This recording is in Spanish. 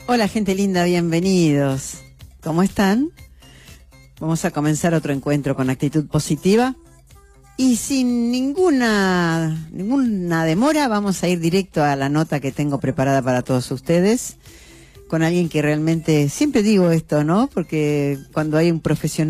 Hola gente linda, bienvenidos. ¿Cómo están? Vamos a comenzar otro encuentro con actitud positiva. Y sin ninguna demora vamos a ir directo a la nota que tengo preparada para todos ustedes. Con alguien que realmente, siempre digo esto, ¿no? Porque cuando hay un profesional